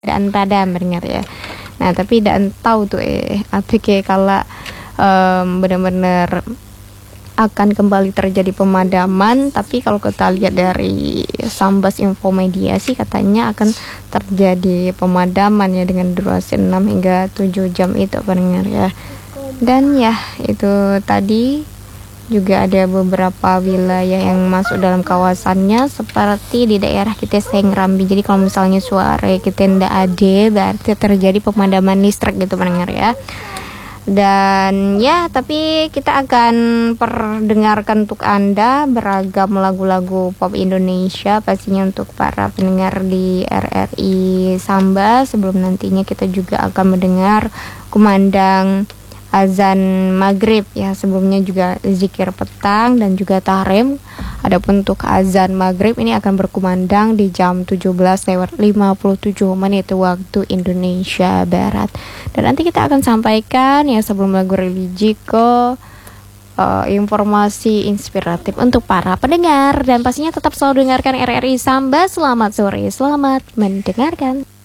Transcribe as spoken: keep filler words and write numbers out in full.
dan padam mendengar ya. Nah tapi dan tahu tuh eh apa kayak kalau um, benar-benar akan kembali terjadi pemadaman, tapi kalau kita lihat dari Sambas Infomedia sih katanya akan terjadi pemadaman ya dengan durasi enam hingga tujuh jam itu pendengar ya. Dan ya itu tadi juga ada beberapa wilayah yang masuk dalam kawasannya seperti di daerah kita Sengrambi. Jadi kalau misalnya suara kita tidak ada berarti terjadi pemadaman listrik gitu pendengar ya. Dan ya tapi kita akan perdengarkan untuk Anda beragam lagu-lagu pop Indonesia pastinya untuk para pendengar di R R I Sambas. Sebelum nantinya kita juga akan mendengar kumandang azan maghrib ya, sebelumnya juga zikir petang dan juga tahrim. Adapun untuk azan maghrib ini akan berkumandang di jam tujuh belas lewat lima puluh tujuh menit waktu Indonesia Barat. Dan nanti kita akan sampaikan ya sebelum lagu religi ke uh, informasi inspiratif untuk para pendengar. Dan pastinya tetap selalu dengarkan R R I Sambas. Selamat sore, selamat mendengarkan.